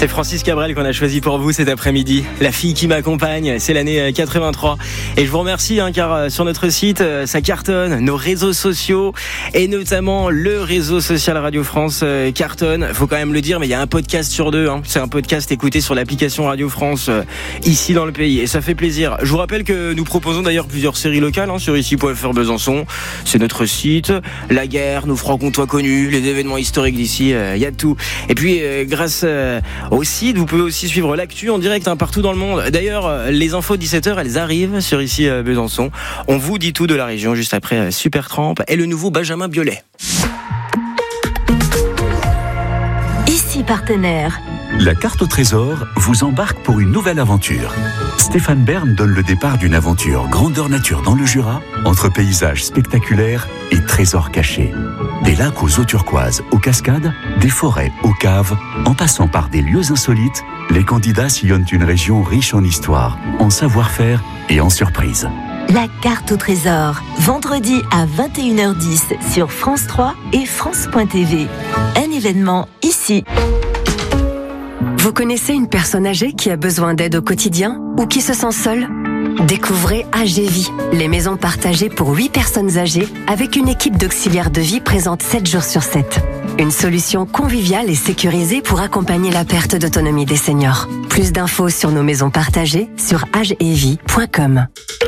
C'est Francis Cabrel qu'on a choisi pour vous cet après-midi. La fille qui m'accompagne, c'est l'année 83. Et je vous remercie car sur notre site, ça cartonne. Nos réseaux sociaux et notamment le réseau social Radio France cartonne. Faut quand même le dire, mais il y a un podcast sur deux. C'est un podcast écouté sur l'application Radio France ici dans le pays. Et ça fait plaisir. Je vous rappelle que nous proposons d'ailleurs plusieurs séries locales sur ici.fr Besançon. C'est notre site. La guerre, nos francs-comtois connus, les événements historiques d'ici, il y a de tout. Et puis grâce au site, vous pouvez aussi suivre l'actu en direct partout dans le monde. D'ailleurs, les infos de 17h, elles arrivent sur ici Besançon. On vous dit tout de la région juste après Supertramp et le nouveau Benjamin Biolay. Ici partenaire. La carte au trésor vous embarque pour une nouvelle aventure. Stéphane Bern donne le départ d'une aventure grandeur nature dans le Jura, entre paysages spectaculaires et trésors cachés. Des lacs aux eaux turquoises, aux cascades, des forêts aux caves, en passant par des lieux insolites, les candidats sillonnent une région riche en histoire, en savoir-faire et en surprises. La carte au trésor, vendredi à 21h10 sur France 3 et France.tv. Un événement ici. Vous connaissez une personne âgée qui a besoin d'aide au quotidien ou qui se sent seule ? Découvrez AGVie, les maisons partagées pour 8 personnes âgées avec une équipe d'auxiliaires de vie présente 7 jours sur 7. Une solution conviviale et sécurisée pour accompagner la perte d'autonomie des seniors. Plus d'infos sur nos maisons partagées sur agevie.com.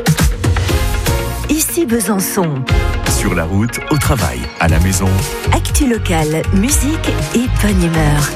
Ici Besançon. Sur la route, au travail, à la maison. Actu locale, musique et bonne humeur.